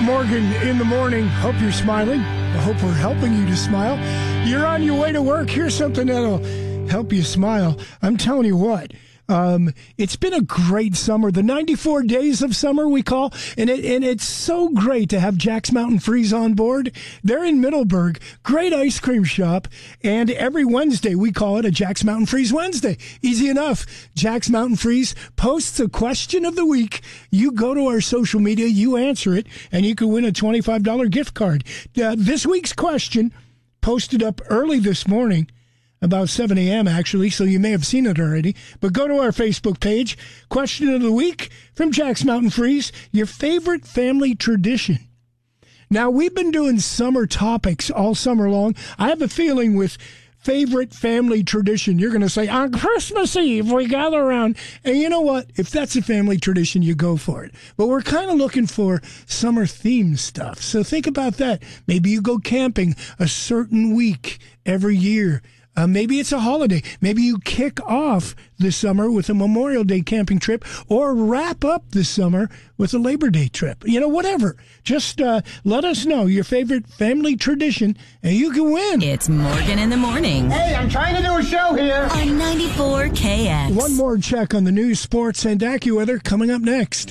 Morgan in the morning. Hope you're smiling. I hope we're helping you to smile. You're on your way to work. Here's something that'll help you smile. I'm telling you what. It's been a great summer. The 94 days of summer we call, and it's so great to have Jack's Mountain Freeze on board. They're in Middleburg, great ice cream shop, and every Wednesday we call it a Jack's Mountain Freeze Wednesday. Easy enough. Jack's Mountain Freeze posts a question of the week. You go to our social media, you answer it, and you can win a $25 gift card. This week's question posted up early this morning. About 7 a.m., actually, so you may have seen it already. But go to our Facebook page. Question of the week from Jack's Mountain Freeze. Your favorite family tradition. Now, we've been doing summer topics all summer long. I have a feeling with favorite family tradition, you're going to say, on Christmas Eve, we gather around. And you know what? If that's a family tradition, you go for it. But we're kind of looking for summer theme stuff. So think about that. Maybe you go camping a certain week every year. Maybe it's a holiday. Maybe you kick off the summer with a Memorial Day camping trip or wrap up the summer with a Labor Day trip. You know, whatever. Just let us know your favorite family tradition and you can win. It's Morgan in the morning. Hey, I'm trying to do a show here. On 94 KX. One more check on the news, sports, and AccuWeather coming up next.